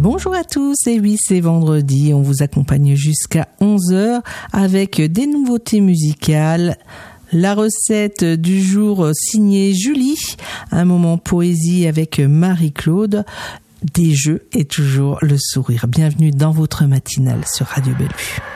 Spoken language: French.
Bonjour à tous, et oui, c'est vendredi, on vous accompagne jusqu'à 11h avec des nouveautés musicales. La recette du jour signée Julie, un moment poésie avec Marie-Claude, des jeux et toujours le sourire. Bienvenue dans votre matinale sur Radio Bellevue.